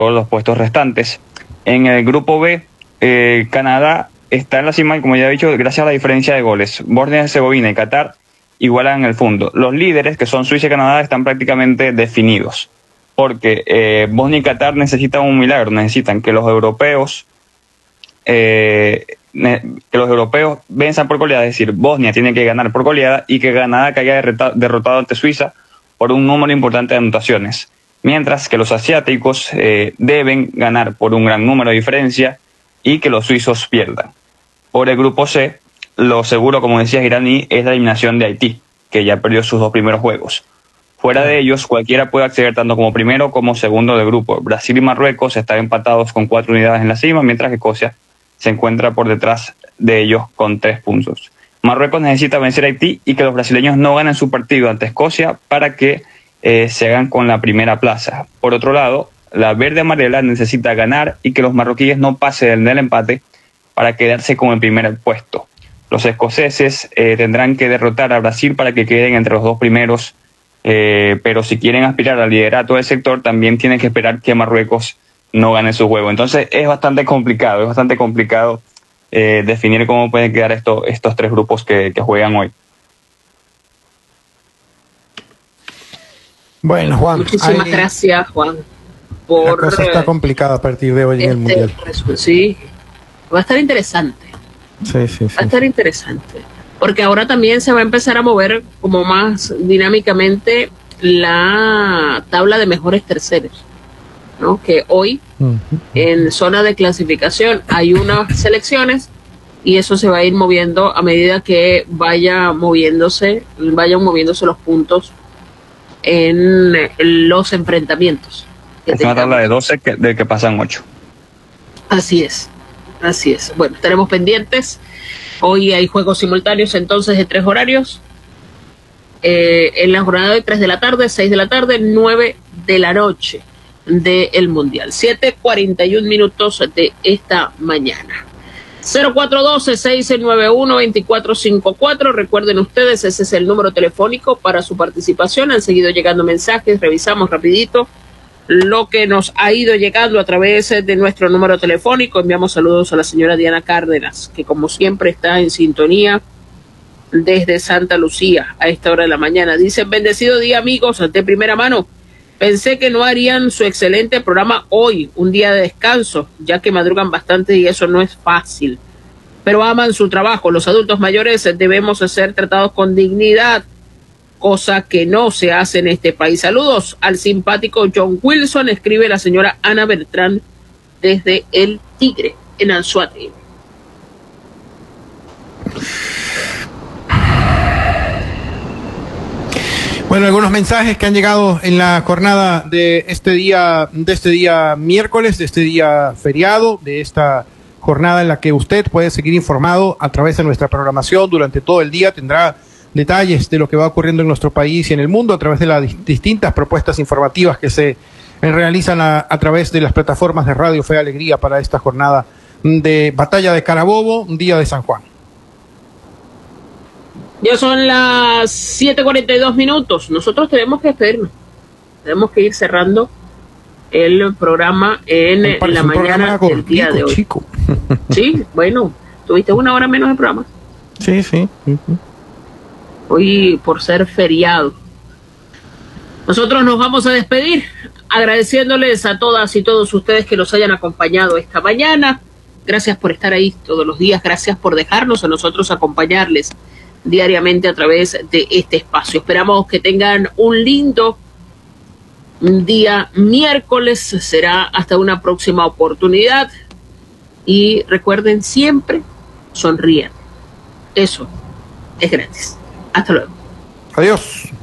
todos los puestos restantes. En el grupo B, Canadá está en la cima, como ya he dicho, gracias a la diferencia de goles. Bosnia y Herzegovina y Qatar igualan el fondo. Los líderes, que son Suiza y Canadá, están prácticamente definidos, porque Bosnia y Qatar necesitan un milagro, necesitan que los europeos venzan por goleada, es decir, Bosnia tiene que ganar por goleada y que Canadá haya derrotado ante Suiza por un número importante de anotaciones, mientras que los asiáticos deben ganar por un gran número de diferencia y que los suizos pierdan. Por el grupo C, lo seguro, como decía Iraní, es la eliminación de Haití, que ya perdió sus 2 primeros juegos. Fuera de ellos, cualquiera puede acceder tanto como primero como segundo del grupo. Brasil y Marruecos están empatados con 4 unidades en la cima, mientras que Escocia se encuentra por detrás de ellos con 3 puntos. Marruecos necesita vencer a Haití y que los brasileños no ganen su partido ante Escocia para que se hagan con la primera plaza. Por otro lado, la verde amarela necesita ganar y que los marroquíes no pasen del empate para quedarse con el primer puesto. Los escoceses tendrán que derrotar a Brasil para que queden entre los 2 primeros, pero si quieren aspirar al liderato del sector, también tienen que esperar que Marruecos no gane su juego. Entonces es bastante complicado definir cómo pueden quedar estos 3 grupos que juegan hoy. Bueno, Juan. Muchísimas gracias, Juan. La cosa está complicada a partir de hoy en el Mundial. Sí, va a estar interesante. Sí. Va a estar interesante. Porque ahora también se va a empezar a mover como más dinámicamente la tabla de mejores terceros, ¿no? Que hoy en zona de clasificación hay unas selecciones y eso se va a ir moviendo a medida que vayan moviéndose los puntos en los enfrentamientos. Es una tabla de 12 de que pasan 8. Así es. Bueno, estaremos pendientes. Hoy hay juegos simultáneos entonces de 3 horarios. En la jornada de 3 de la tarde, 6 de la tarde, 9 de la noche del Mundial. 7:41 minutos de esta mañana. 0412-691-2454. Recuerden ustedes, ese es el número telefónico para su participación. Han seguido llegando mensajes, revisamos rapidito lo que nos ha ido llegando a través de nuestro número telefónico. Enviamos saludos a la señora Diana Cárdenas, que como siempre está en sintonía desde Santa Lucía a esta hora de la mañana. Dice: bendecido día, amigos, de primera mano. Pensé que no harían su excelente programa hoy, un día de descanso, ya que madrugan bastante y eso no es fácil. Pero aman su trabajo. Los adultos mayores debemos ser tratados con dignidad, cosa que no se hace en este país. Saludos al simpático John Wilson, escribe la señora Ana Bertrán desde El Tigre, en Anzoátegui. Bueno, algunos mensajes que han llegado en la jornada de este día miércoles, de este día feriado, de esta jornada en la que usted puede seguir informado a través de nuestra programación durante todo el día. Tendrá detalles de lo que va ocurriendo en nuestro país y en el mundo a través de las distintas propuestas informativas que se realizan a través de las plataformas de Radio Fe y Alegría para esta jornada de Batalla de Carabobo, día de San Juan. Ya son las 7:42 minutos. Nosotros tenemos que despedirnos. Tenemos que ir cerrando el programa en la mañana del día de hoy. Chico. Sí, bueno, tuviste 1 hora menos de programa. Sí. Hoy por ser feriado. Nosotros nos vamos a despedir agradeciéndoles a todas y todos ustedes que nos hayan acompañado esta mañana. Gracias por estar ahí todos los días. Gracias por dejarnos a nosotros acompañarles diariamente a través de este espacio. Esperamos que tengan un lindo día miércoles. Será hasta una próxima oportunidad. Y recuerden, siempre sonríen. Eso es gratis. Hasta luego. Adiós.